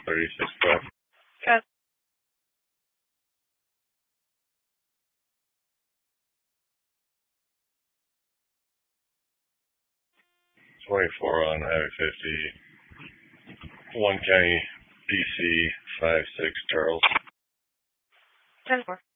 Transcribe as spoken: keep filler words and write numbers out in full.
thirty-six twelve. Got twenty-four on Highway fifty. One County, D C five six Charles. ten four.